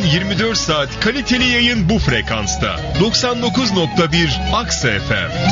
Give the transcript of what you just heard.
24 saat kaliteli yayın bu frekansta. 99.1 Aksa FM.